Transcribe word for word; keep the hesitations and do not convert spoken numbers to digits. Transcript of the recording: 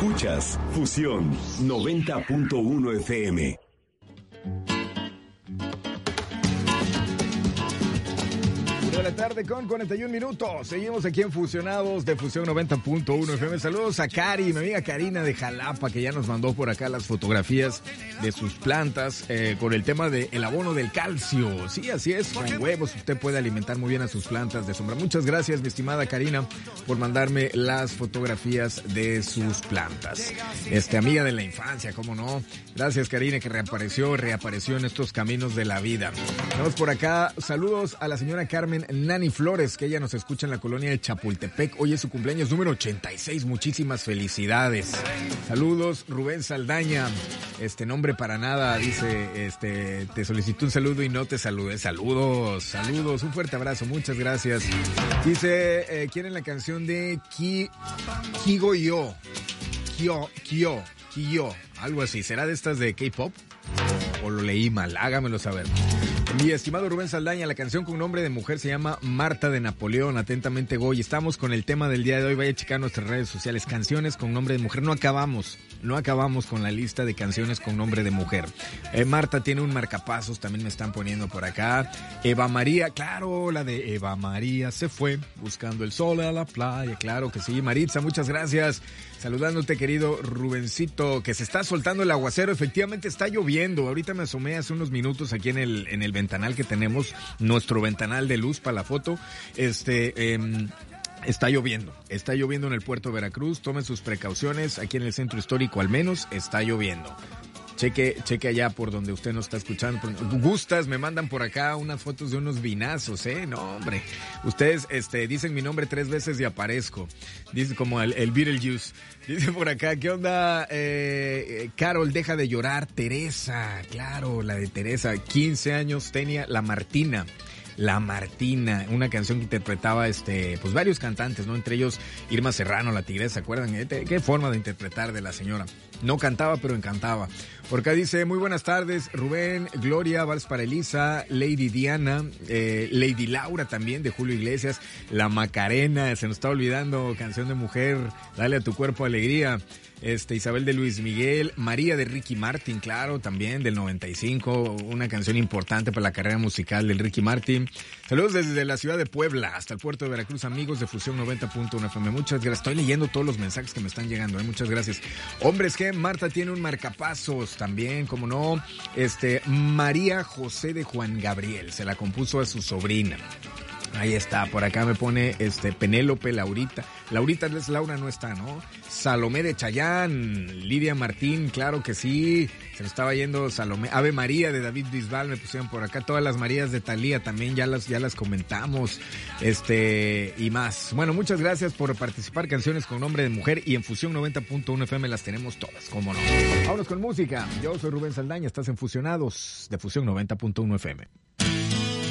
Escuchas Fusión noventa punto uno F M. De la tarde con cuarenta y un minutos. Seguimos aquí en Fusionados de Fusión noventa punto uno F M. Saludos a Cari, mi amiga Karina de Jalapa, que ya nos mandó por acá las fotografías de sus plantas eh, con el tema del abono del calcio. Sí, así es, con huevos usted puede alimentar muy bien a sus plantas de sombra. Muchas gracias, mi estimada Karina, por mandarme las fotografías de sus plantas. Este, amiga de la infancia, cómo no. Gracias, Karina, que reapareció, reapareció en estos caminos de la vida. Vamos por acá. Saludos a la señora Carmen Nani Flores, que ella nos escucha en la colonia de Chapultepec. Hoy es su cumpleaños número ochenta y seis. Muchísimas felicidades. Saludos, Rubén Saldaña. Este nombre para nada, dice, este, te solicito un saludo y no te saludé. Saludos, saludos, un fuerte abrazo, muchas gracias. Dice, eh, quieren la canción de Ki, Kigo Yo. Kyo, Kyo, Kyo, algo así. ¿Será de estas de K-pop? ¿O lo leí mal? Hágamelo saber. Mi estimado Rubén Saldaña, la canción con nombre de mujer se llama Marta de Napoleón. Atentamente, Goy. Estamos con el tema del día de hoy. Vaya a checar nuestras redes sociales. Canciones con nombre de mujer. No acabamos, no acabamos con la lista de canciones con nombre de mujer. Eh, Marta tiene un marcapasos, también me están poniendo por acá. Eva María, claro, la de Eva María se fue buscando el sol a la playa. Claro que sí. Maritza, muchas gracias. Saludándote, querido Rubencito, que se está soltando el aguacero. Efectivamente está lloviendo. Ahorita me asomé hace unos minutos aquí en el, en el ventanal que tenemos, nuestro ventanal de luz para la foto. Este, eh, está lloviendo. Está lloviendo en el puerto de Veracruz. Tomen sus precauciones. Aquí en el centro histórico al menos está lloviendo. Cheque, cheque allá por donde usted nos está escuchando. Gustas, me mandan por acá unas fotos de unos vinazos, ¿eh? No, hombre. Ustedes, este, dicen mi nombre tres veces y aparezco. Dice como el, el Beetlejuice. Dice por acá, ¿qué onda? Eh, Carol, deja de llorar. Teresa, claro, la de Teresa. quince años tenía la Martina. La Martina, una canción que interpretaba este, pues varios cantantes, ¿no? Entre ellos Irma Serrano, la Tigresa, ¿se acuerdan? ¿Eh? Qué forma de interpretar de la señora. No cantaba, pero encantaba. Por acá dice, muy buenas tardes, Rubén, Gloria, Vals para Elisa, Lady Diana, eh, Lady Laura también, de Julio Iglesias, La Macarena, se nos está olvidando, canción de mujer, dale a tu cuerpo alegría. Este, Isabel de Luis Miguel, María de Ricky Martin, claro, también del noventa y cinco, una canción importante para la carrera musical del Ricky Martin. Saludos desde la ciudad de Puebla hasta el puerto de Veracruz, amigos de Fusión noventa punto uno F M. Muchas gracias, estoy leyendo todos los mensajes que me están llegando, ¿eh? Muchas gracias. Hombres que Marta tiene un marcapasos también, como no, este, María José de Juan Gabriel, se la compuso a su sobrina. Ahí está, por acá me pone este Penélope, Laurita. Laurita es Laura, no está, ¿no? Salomé de Chayán, Lidia Martín, claro que sí. Se nos estaba yendo Salomé. Ave María de David Bisbal me pusieron por acá. Todas las Marías de Thalía también ya las, ya las comentamos. Este, y más. Bueno, muchas gracias por participar. Canciones con nombre de mujer y en Fusión noventa punto uno F M las tenemos todas, cómo no. Vámonos con música. Yo soy Rubén Saldaña, estás en Fusionados de Fusión noventa punto uno F M.